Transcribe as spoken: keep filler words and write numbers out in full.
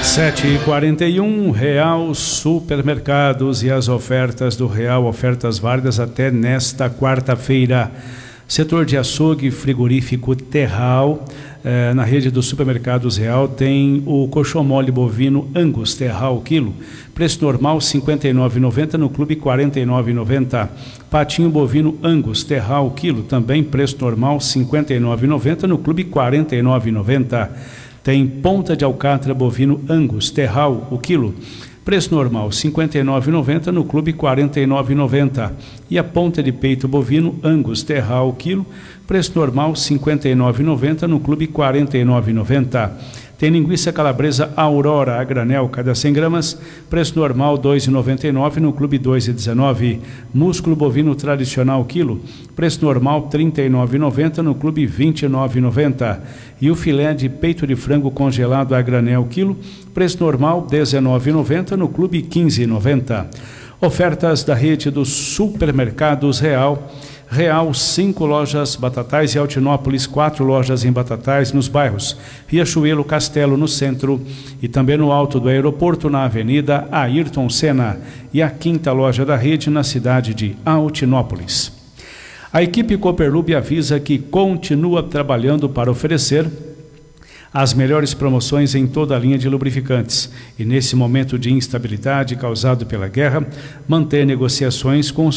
sete e quarenta e um, Real Supermercados e as ofertas do Real, ofertas válidas até nesta quarta-feira. Setor de açougue frigorífico Terral, eh, na rede dos supermercados Real, tem o coxão mole bovino Angus Terral quilo, preço normal cinquenta e nove reais e noventa centavos, no clube quarenta e nove reais e noventa centavos. Patinho bovino Angus Terral quilo, também preço normal cinquenta e nove reais e noventa centavos, no clube quarenta e nove reais e noventa centavos. Tem ponta de alcatra bovino Angus Terral, o quilo, preço normal cinquenta e nove reais e noventa centavos, no clube quarenta e nove reais e noventa centavos. E a ponta de peito bovino Angus Terral, o quilo, preço normal cinquenta e nove reais e noventa centavos, no clube quarenta e nove reais e noventa centavos. Tem linguiça calabresa Aurora a granel, cada cem gramas, preço normal dois reais e noventa e nove centavos, no clube dois reais e dezenove centavos. Músculo bovino tradicional quilo, preço normal trinta e nove reais e noventa centavos, no clube vinte e nove reais e noventa centavos. E o filé de peito de frango congelado a granel quilo, preço normal dezenove reais e noventa centavos, no clube quinze reais e noventa centavos. Ofertas da rede dos supermercados Real. Real, cinco lojas Batatais e Altinópolis, quatro lojas em Batatais, nos bairros Riachuelo, Castelo, no centro, e também no alto do aeroporto, na avenida Ayrton Senna, e a quinta loja da rede na cidade de Altinópolis. A equipe Cooperlube avisa que continua trabalhando para oferecer as melhores promoções em toda a linha de lubrificantes e, nesse momento de instabilidade causado pela guerra, manter negociações com os